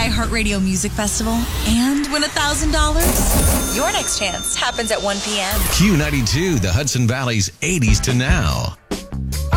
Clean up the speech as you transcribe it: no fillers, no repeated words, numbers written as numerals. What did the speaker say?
iHeartRadio Music Festival and win $1,000? Your next chance happens at 1 p.m. Q92, the Hudson Valley's 80s to now.